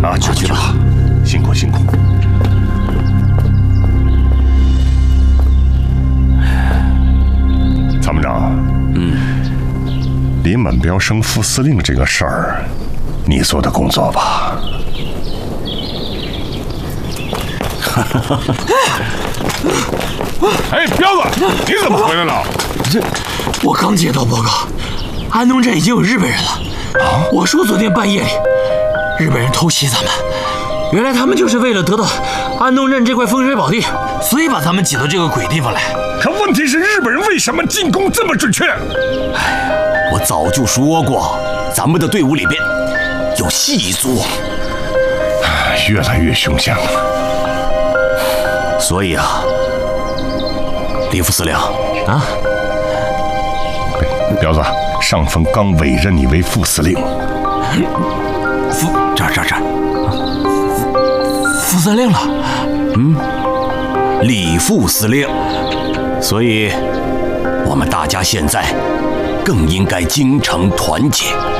那去吧，辛苦辛苦。参谋长，李满彪升副司令这个事儿，你做的工作吧？哎，彪子，你怎么回来了？ 我刚接到报告，安东镇已经有日本人了。我说昨天半夜里，日本人偷袭咱们，原来他们就是为了得到安东镇这块风水宝地，所以把咱们挤到这个鬼地方来。 可问题是，日本人为什么进攻这么准确？ 我早就说过，咱们的队伍里边有细作， 越来越凶险了。 所以啊，李副司令啊， 彪子，上峰刚委任你为副司令。 这儿， 副司令了。 李副司令。所以，我们大家现在更应该精诚团结。